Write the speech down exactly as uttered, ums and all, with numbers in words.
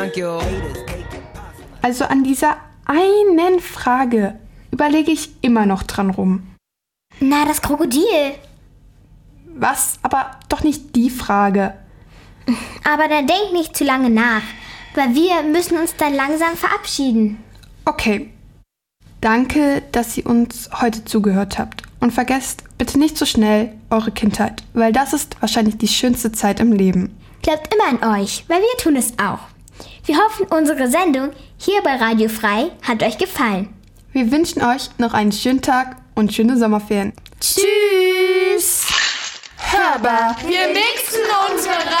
Also an dieser einen Frage überlege ich immer noch dran rum. Na, das Krokodil. Was? Aber doch nicht die Frage. Aber dann denk nicht zu lange nach, weil wir müssen uns dann langsam verabschieden. Okay. Danke, dass ihr uns heute zugehört habt. Und vergesst bitte nicht so schnell eure Kindheit, weil das ist wahrscheinlich die schönste Zeit im Leben. Glaubt immer an euch, weil wir tun es auch. Wir hoffen, unsere Sendung hier bei Radio Frei hat euch gefallen. Wir wünschen euch noch einen schönen Tag und schöne Sommerferien. Tschüss! Hörbar, wir mixen unsere